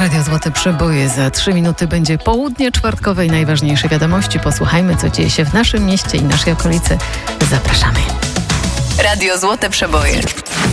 Radio Złote Przeboje. Za 3 minuty będzie południe czwartkowe i najważniejsze wiadomości. Posłuchajmy, co dzieje się w naszym mieście i naszej okolicy. Zapraszamy. Radio Złote Przeboje.